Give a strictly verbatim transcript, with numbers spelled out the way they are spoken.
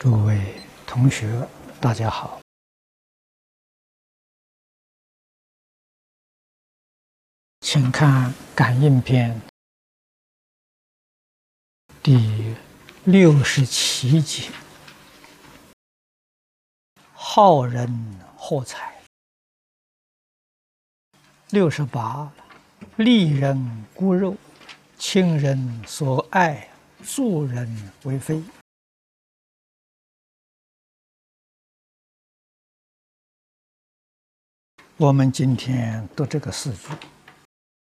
诸位同学，大家好。请看《感应篇》第六十七节：好人获财。六十八了，利人孤肉，亲人所爱，助人为非。我们今天读这个四句，